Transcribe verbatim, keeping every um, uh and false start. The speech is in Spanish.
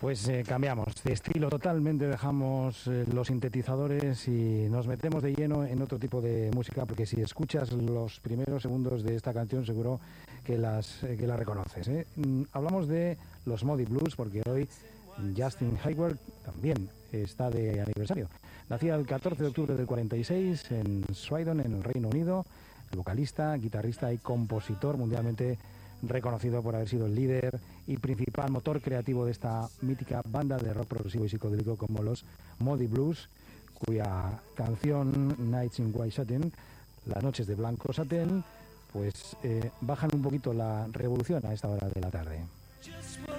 Pues eh, cambiamos de estilo totalmente, dejamos eh, los sintetizadores y nos metemos de lleno en otro tipo de música, porque si escuchas los primeros segundos de esta canción seguro que las eh, que la reconoces, ¿eh? Mm, hablamos de los Moody Blues porque hoy Justin Hayward también está de aniversario. Nacía el catorce de octubre del cuarenta y seis en Swindon, en el Reino Unido. El vocalista, guitarrista y compositor mundialmente reconocido por haber sido el líder y principal motor creativo de esta mítica banda de rock progresivo y psicodélico como los Moody Blues, cuya canción Nights in White Satin, las noches de blanco satén, pues eh, bajan un poquito la revolución a esta hora de la tarde.